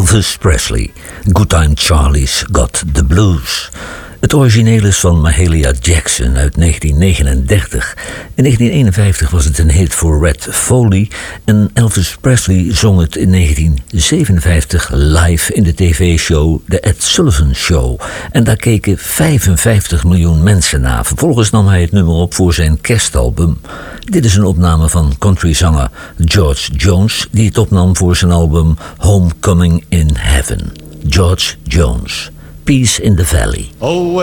Elvis Presley. Good Time Charlie's Got the Blues. Het origineel is van Mahalia Jackson uit 1939. In 1951 was het een hit voor Red Foley en Elvis Presley zong het in 1957 live in de tv-show The Ed Sullivan Show. En daar keken 55 miljoen mensen naar. Vervolgens nam hij het nummer op voor zijn kerstalbum. Dit is een opname van countryzanger George Jones, die het opnam voor zijn album Homecoming in Heaven. George Jones, Peace in the Valley. Oh,